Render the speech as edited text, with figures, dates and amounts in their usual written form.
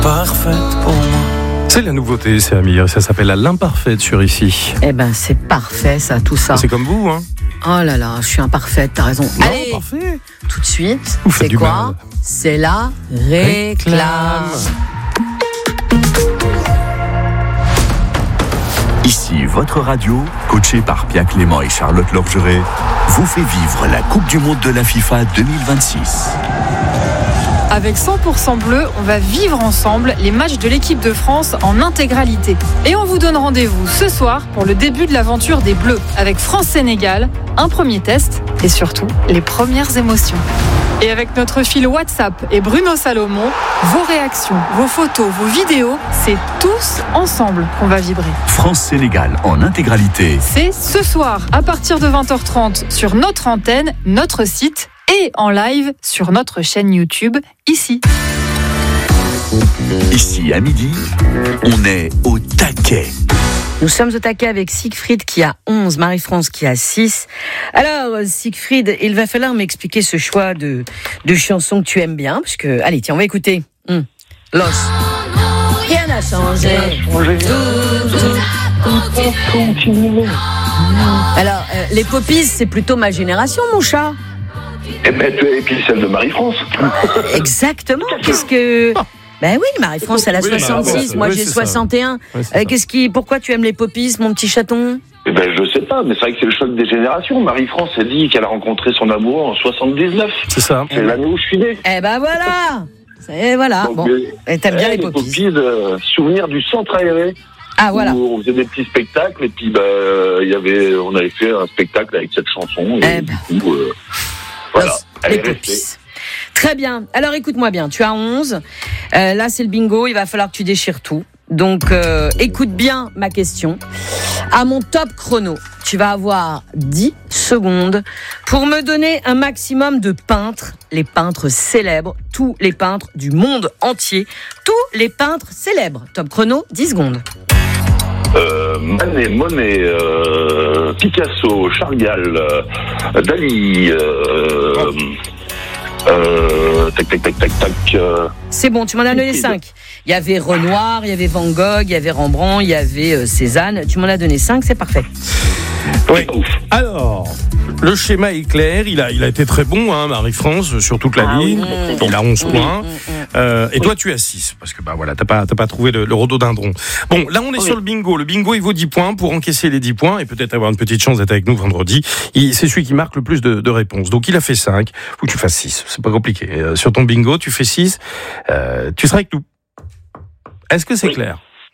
parfaite pour moi. C'est la nouveauté, c'est Amir, ça s'appelle la l'imparfaite sur ici. Eh ben, c'est parfait, ça, tout ça. C'est comme vous, hein? Oh là là, je suis imparfaite, t'as raison. Non, Allez, parfait. tout de suite, Vous faites c'est du quoi? mal. C'est la réclame. Ici, votre radio, coachée par Pierre Clément et Charlotte Lorgeret, vous fait vivre la Coupe du Monde de la FIFA 2026. Avec 100% bleu, on va vivre ensemble les matchs de l'équipe de France en intégralité. Et on vous donne rendez-vous ce soir pour le début de l'aventure des Bleus, avec France-Sénégal, un premier test et surtout les premières émotions. Et avec notre fil WhatsApp et Bruno Salomon, vos réactions, vos photos, vos vidéos, c'est tous ensemble qu'on va vibrer. France-Sénégal en intégralité. C'est ce soir à partir de 20h30 sur notre antenne, notre site et en live sur notre chaîne YouTube, ici. Ici, à midi, on est au taquet. Nous sommes au taquet avec Siegfried qui a 11, Marie-France qui a 6. Alors, Siegfried, il va falloir m'expliquer ce choix de chansons que tu aimes bien, parce que, allez, tiens, on va écouter. Los. Rien n'a changé. Alors, les Poppies, c'est plutôt ma génération, mon chat. Et puis celle de Marie-France. Exactement. Qu'est-ce que... Ben oui, Marie-France, elle a 66, moi j'ai 61. Pourquoi tu aimes les Poppies, mon petit chaton? Eh ben, je sais pas, mais c'est vrai que c'est le choc des générations. Marie-France a dit qu'elle a rencontré son amour en 79. C'est ça. C'est l'année où je suis né. Eh ben voilà. Et voilà. Donc, bon. Et t'aimes bien les Poppies. Souvenir du centre aéré. Ah voilà. Où on faisait des petits spectacles et puis on avait fait un spectacle avec cette chanson. Et du coup, voilà. Les Poppies. Très bien. Alors écoute-moi bien, tu as 11. Là c'est le bingo, il va falloir que tu déchires tout. Donc écoute bien ma question. À mon top chrono, tu vas avoir 10 secondes pour me donner un maximum de peintres, les peintres célèbres, tous les peintres du monde entier, tous les peintres célèbres. Top chrono, 10 secondes. Manet, Monet, Picasso, Chagall, Dali, tac. C'est bon, tu m'en as donné 5. Il y avait Renoir, il y avait Van Gogh, il y avait Rembrandt, il y avait Cézanne. Tu m'en as donné 5, c'est parfait. Oui. Alors, le schéma est clair. Il a été très bon, hein, Marie-France, sur toute la ligne. Oui. Il a 11 points. Et toi, tu as 6. Parce que, voilà, t'as pas trouvé le rhododendron. Bon, là, on est sur le bingo. Le bingo, il vaut 10 points. Pour encaisser les 10 points et peut-être avoir une petite chance d'être avec nous vendredi, c'est celui qui marque le plus de réponses. Donc, il a fait 5. Faut que tu fasses 6. C'est pas compliqué. Sur ton bingo, tu fais 6. Tu seras avec nous. Est-ce que c'est clair?